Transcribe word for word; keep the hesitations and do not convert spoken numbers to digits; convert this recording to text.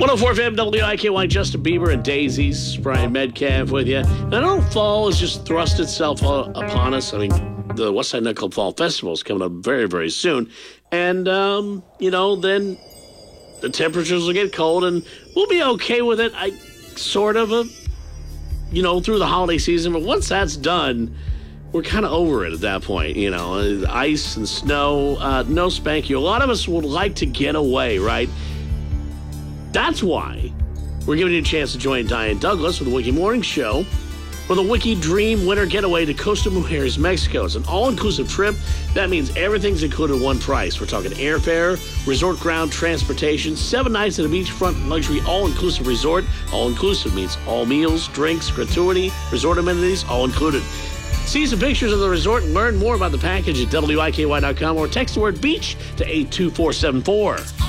one oh four F M W I K Y, Justin Bieber and Daisies, Brian Medcalf with you. And I know fall has just thrust itself uh, upon us. I mean, the Westside Nightclub Fall Festival is coming up very, very soon. And, um, you know, then the temperatures will get cold and we'll be okay with it. I sort of, uh, you know, through the holiday season. But once that's done, we're kind of over it at that point, you know. Uh, ice and snow, uh, no spank you. A lot of us would like to get away, right? That's why we're giving you a chance to join Diane Douglas with the Wiki Morning Show for the Wiki Dream Winter Getaway to Costa Mujeres, Mexico. It's an all-inclusive trip. That means everything's included in one price. We're talking airfare, resort ground transportation, seven nights at a beachfront luxury all-inclusive resort. All-inclusive means all meals, drinks, gratuity, resort amenities, all included. See some pictures of the resort and learn more about the package at W I K Y dot com or text the word beach to eight two four seven four.